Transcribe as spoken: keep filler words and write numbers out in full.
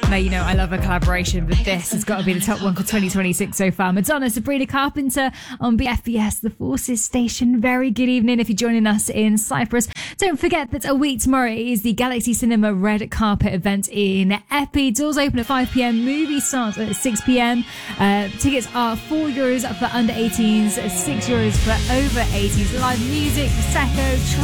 Now, you know, I love a collaboration, but this has got to be the top one for twenty twenty-six so far. Madonna, Sabrina Carpenter on B F B S, the Forces Station. Very good evening if you're joining us in Cyprus. Don't forget that a week tomorrow is the Galaxy Cinema Red Carpet event in Epi. Doors open at five p.m. Movie starts at six p.m. Uh, tickets are four euros for under eighteens, six euros for over eighteens. Live music, Prosecco,